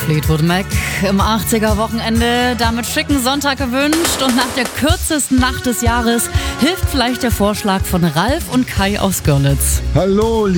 Fleetwood Mac im 80er-Wochenende. Damit schicken Sonntag gewünscht und nach der kürzesten Nacht des Jahres hilft vielleicht der Vorschlag von Ralf und Kai aus Görlitz. Hallo,